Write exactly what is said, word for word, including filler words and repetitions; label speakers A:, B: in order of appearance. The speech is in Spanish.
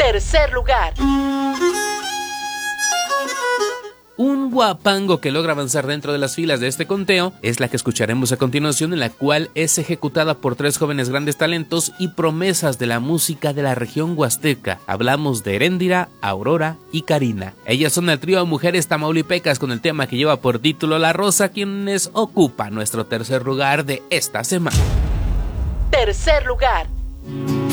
A: Tercer lugar.
B: Un guapango que logra avanzar dentro de las filas de este conteo es la que escucharemos a continuación, en la cual es ejecutada por tres jóvenes grandes talentos y promesas de la música de la región huasteca. Hablamos de Heréndira, Aurora y Karina. Ellas son el trío de mujeres tamaulipecas con el tema que lleva por título La Rosa, quienes ocupan nuestro tercer lugar de esta semana.
A: Tercer lugar.